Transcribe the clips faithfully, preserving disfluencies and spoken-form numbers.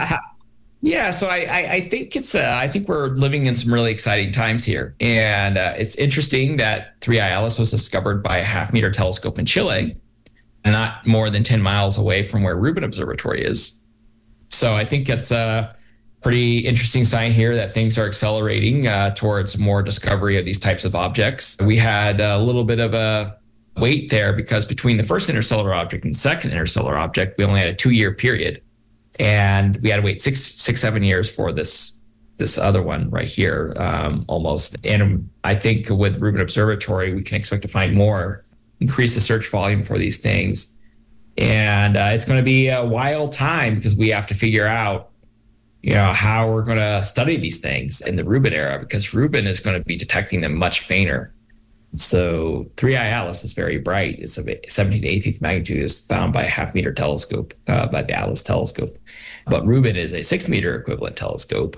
Uh, Yeah, so I, I, I think it's uh, I think we're living in some really exciting times here, and uh, it's interesting that three I Alice was discovered by a half meter telescope in Chile, not more than ten miles away from where Rubin Observatory is. So I think it's a pretty interesting sign here that things are accelerating uh, towards more discovery of these types of objects. We had a little bit of a wait there because between the first interstellar object and the second interstellar object, we only had a two-year period. And we had to wait six, six, seven years for this this other one right here, um, almost. And I think with Rubin Observatory, we can expect to find more, increase the search volume for these things. And uh, it's going to be a wild time because we have to figure out, you know, how we're going to study these things in the Rubin era, because Rubin is going to be detecting them much fainter. So three I Alice is very bright. It's a seventeen to eighteenth magnitude, is found by a half meter telescope, uh, by the Alice telescope. But Rubin is a six meter equivalent telescope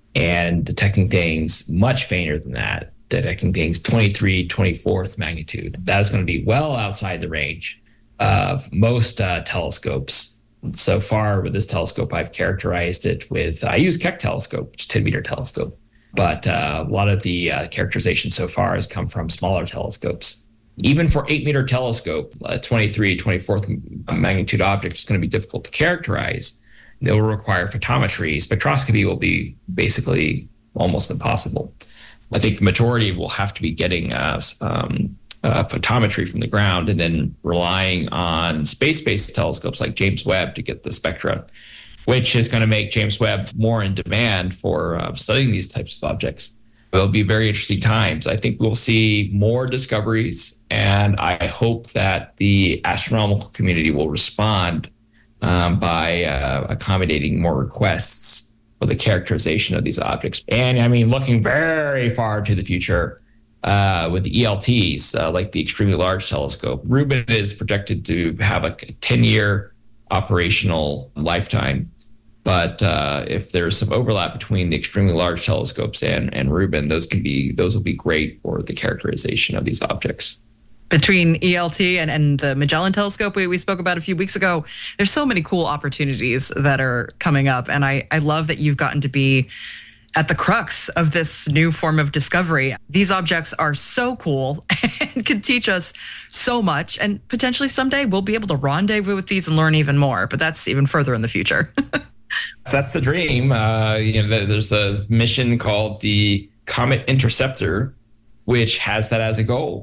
and detecting things much fainter than that, detecting things twenty-three, twenty-fourth magnitude. That is going to be well outside the range of most uh, telescopes. So far with this telescope, I've characterized it with, I use Keck telescope, which is ten meter telescope. But uh, a lot of the uh, characterization so far has come from smaller telescopes. Even for eight meter telescope, a twenty-three, twenty-fourth magnitude object is going to be difficult to characterize. It will require photometry. Spectroscopy will be basically almost impossible. I think the majority will have to be getting uh, um, uh, photometry from the ground and then relying on space-based telescopes like James Webb to get the spectra, which is going to make James Webb more in demand for uh, studying these types of objects. It'll be very interesting times. I think we'll see more discoveries, and I hope that the astronomical community will respond um, by uh, accommodating more requests for the characterization of these objects. And I mean, looking very far to the future uh, with the E L Ts, uh, like the Extremely Large Telescope, Rubin is projected to have a ten-year operational lifetime. But uh, if there's some overlap between the extremely large telescopes and, and Rubin, those can be those will be great for the characterization of these objects. Between E L T and, and the Magellan Telescope we, we spoke about a few weeks ago, there's so many cool opportunities that are coming up. And I, I love that you've gotten to be at the crux of this new form of discovery. These objects are so cool and can teach us so much. And potentially someday we'll be able to rendezvous with these and learn even more. But that's even further in the future. That's the dream. Uh, you know, there's a mission called the Comet Interceptor, which has that as a goal.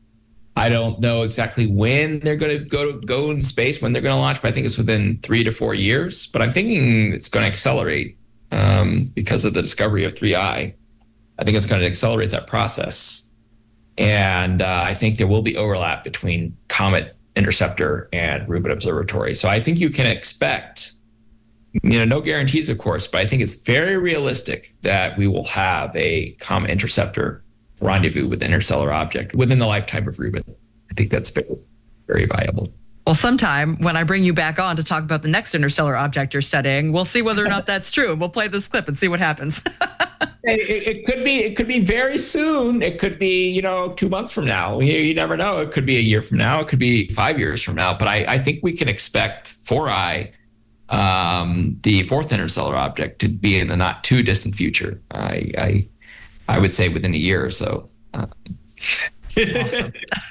I don't know exactly when they're going to go to go in space, when they're going to launch, but I think it's within three to four years. But I'm thinking it's going to accelerate um, because of the discovery of three I. I think it's going to accelerate that process. And uh, I think there will be overlap between Comet Interceptor and Rubin Observatory. So I think you can expect, you know, no guarantees, of course, but I think it's very realistic that we will have a Comet Interceptor rendezvous with an interstellar object within the lifetime of Rubin. I think that's very, very viable. Well, sometime when I bring you back on to talk about the next interstellar object you're studying, we'll see whether or not that's true. We'll play this clip and see what happens. it, it could be, it could be very soon. It could be, you know, two months from now. You, you never know. It could be a year from now. It could be five years from now. But I, I think we can expect four I, um, the fourth interstellar object, to be in the not too distant future. I, I, I would say within a year or so. Uh, Awesome.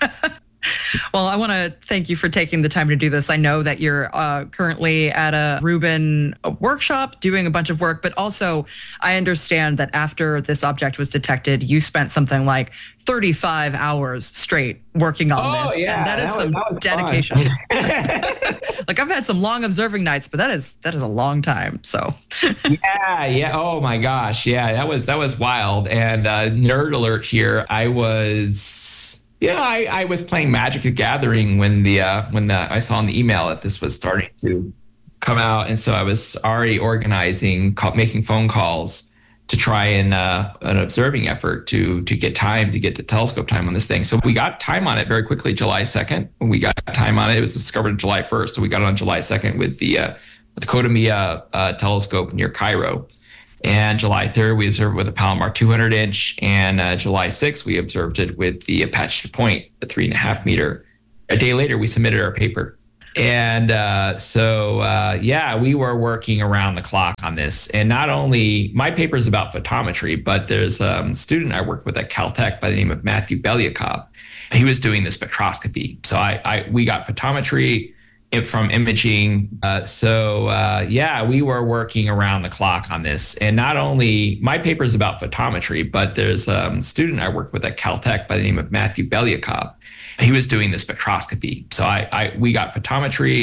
Well, I want to thank you for taking the time to do this. I know that you're uh, currently at a Rubin workshop doing a bunch of work, but also I understand that after this object was detected, you spent something like thirty-five hours straight working on oh, this. Yeah, and that is that some was, that was dedication. Like I've had some long observing nights, but that is that is a long time. So yeah, yeah. Oh my gosh. Yeah, that was that was wild. And uh, nerd alert here. I was Yeah, I, I was playing Magic the Gathering when the uh, when the, I saw in the email that this was starting to come out, and so I was already organizing, call, making phone calls to try and uh, an observing effort to to get time to get to telescope time on this thing. So we got time on it very quickly, July second. When we got time on it, it was discovered on July first, so we got it on July second with the uh, with the Kodamiya uh, telescope near Cairo. And July third, we observed with a Palomar two hundred inch. And uh, July sixth, we observed it with the Apache Point, the three and a half meter. A day later, we submitted our paper. And uh, so, uh, yeah, we were working around the clock on this. And not only my paper is about photometry, but there's um, a student I worked with at Caltech by the name of Matthew Belyakov. He was doing the spectroscopy. So I, I we got photometry from imaging. Uh, so uh, yeah, we were working around the clock on this. And not only my paper is about photometry, but there's um, a student I worked with at Caltech by the name of Matthew Belyakov. He was doing the spectroscopy. So I, I we got photometry